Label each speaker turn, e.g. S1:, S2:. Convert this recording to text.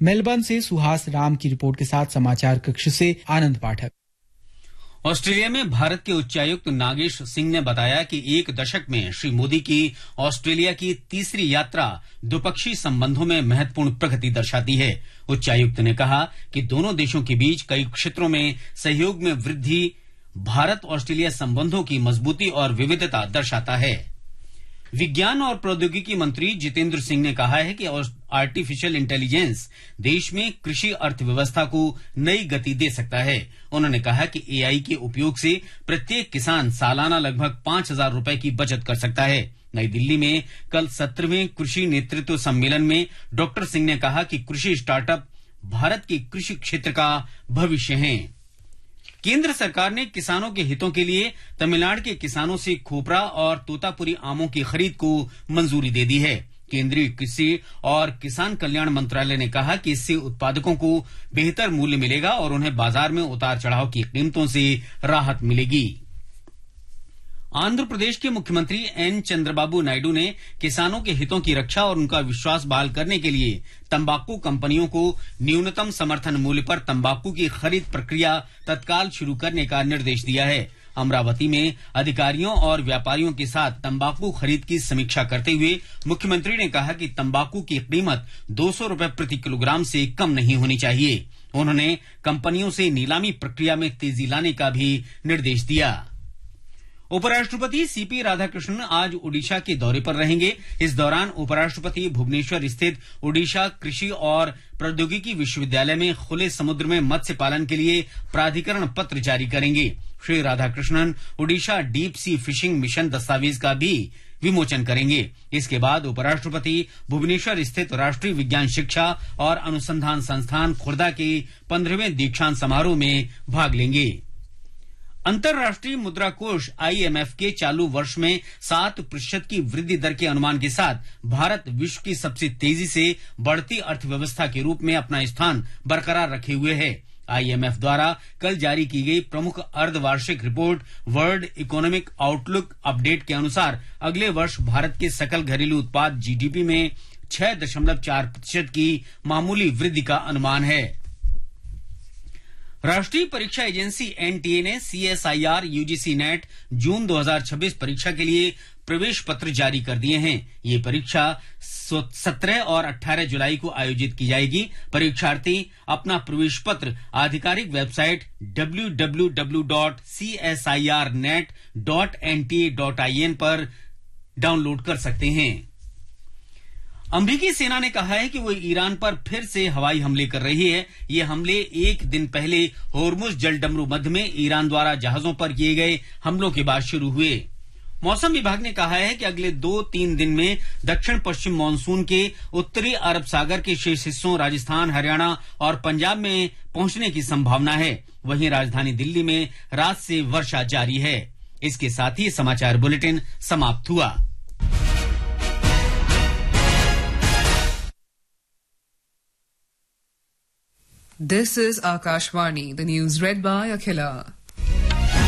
S1: Melbourne से सुहास राम की report के साथ समाचार कक्ष से आनंद पाठक।
S2: ऑस्ट्रेलिया में भारत के उच्चायुक्त नागेश सिंह ने बताया कि एक दशक में श्री मोदी की ऑस्ट्रेलिया की तीसरी यात्रा द्विपक्षीय संबंधों में महत्वपूर्ण प्रगति दर्शाती है। उच्चायुक्त ने कहा कि दोनों देशों के बीच कई क्षेत्रों में सहयोग में वृद्धि भारत ऑस्ट्रेलिया संबंधों की मजबूती और विविधता दर्शाता है। विज्ञान और प्रौद्योगिकी मंत्री जितेंद्र सिंह ने कहा है कि आर्टिफिशियल इंटेलिजेंस देश में कृषि अर्थव्यवस्था को नई गति दे सकता है। उन्होंने कहा कि एआई के उपयोग से प्रत्येक किसान सालाना लगभग 5,000 रुपए की बचत कर सकता है। नई दिल्ली में कल 17वें कृषि नेतृत्व सम्मेलन में डॉक्टर सिंह ने कहा कि कृषि स्टार्टअप भारत के कृषि क्षेत्र का भविष्य हैं। केंद्र सरकार ने किसानों के हितों के लिए तमिलनाडु के किसानों से खोपरा और तोतापुरी आमों की खरीद को मंजूरी दे दी है। केंद्रीय कृषि और किसान कल्याण मंत्रालय ने कहा कि इससे उत्पादकों को बेहतर मूल्य मिलेगा और उन्हें बाजार में उतार चढ़ाव की कीमतों से राहत मिलेगी। आंध्र प्रदेश के मुख्यमंत्री एन चंद्रबाबू नायडू ने किसानों के हितों की रक्षा और उनका विश्वास बहाल करने के लिए तंबाकू कंपनियों को न्यूनतम समर्थन मूल्य पर तंबाकू की खरीद प्रक्रिया तत्काल शुरू करने का निर्देश दिया है। अमरावती में अधिकारियों और व्यापारियों के साथ तंबाकू खरीद की समीक्षा करते हुए मुख्यमंत्री ने कहा कि तंबाकू की कीमत 200 रुपए प्रति किलोग्राम से कम नहीं होनी चाहिए। उन्होंने कंपनियों से नीलामी प्रक्रिया में तेजी लाने का भी निर्देश दिया। उपराष्ट्रपति सीपी राधाकृष्णन आज ओडिशा के दौरे पर रहेंगे। इस दौरान उपराष्ट्रपति भुवनेश्वर स्थित ओडिशा कृषि और प्रौद्योगिकी विश्वविद्यालय में खुले समुद्र में मत्स्य पालन के लिए प्राधिकरण पत्र जारी करेंगे। Shri Radhakrishnan Odisha deep sea fishing mission दस्तावेज का भी विमोचन करेंगे। इसके बाद उपराष्ट्रपति भुवनेश्वर स्थित राष्ट्रीय विज्ञान शिक्षा और अनुसंधान संस्थान खुर्दा के 15वें दीक्षांत समारोह में भाग लेंगे। अंतर्राष्ट्रीय मुद्रा कोष आईएमएफ के चालू वर्ष में 7% की वृद्धि दर के अनुमान के साथ भारत विश्व की सबसे तेजी से बढ़ती अर्थव्यवस्था के रूप में अपना स्थान बरकरार रखे हुए है। आईएमएफ द्वारा कल जारी की गई प्रमुख अर्धवार्षिक report world economic outlook update के अनुसार अगले वर्ष भारत के सकल घरेलू उत्पाद जीडीपी में 6.4% की मामूली वृद्धि का अनुमान है। राष्ट्रीय परीक्षा एजेंसी एनटीए ने सीएसआईआर यूजीसी नेट जून 2026 परीक्षा के लिए प्रवेश पत्र जारी कर दिए हैं। ये परीक्षा 17 और 18 जुलाई को आयोजित की जाएगी। परीक्षार्थी अपना प्रवेश पत्र आधिकारिक वेबसाइट www.csirnet.nta.in पर डाउनलोड कर सकते हैं। अमेरिकी सेना ने कहा है कि वो ईरान पर फिर से हवाई हमले कर रही है। ये हमले एक दिन पहले होर्मुज जलडमरू मध्य में ईरान द्वारा जहाजों पर किए गए हमलों के बाद शुरू हुए। मौसम विभाग ने कहा है कि अगले 2-3 दिन में दक्षिण पश्चिम मानसून के उत्तरी अरब सागर के शेष हिस्सों राजस्थान, हरियाणा और पंजाब में पहुंचने की संभावना है। वहीं राजधानी दिल्ली में रात से वर्षा जारी है। इसके साथ ही समाचार बुलेटिन समाप्त हुआ।
S3: This is Akashvani, the news read by Akhila.